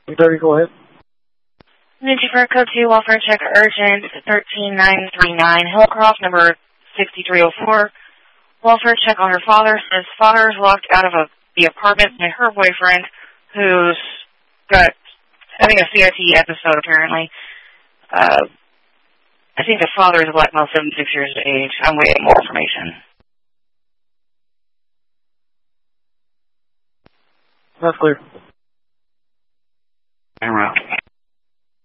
30, go ahead. Ninja for code 2, welfare check urgent 13939, Hillcroft, number 6304. Welfare check on her father. Says father is locked out of the apartment by her boyfriend, who's having a CRT episode apparently. I think the father is a black male, 76 years of age. I'm waiting more information. That's clear.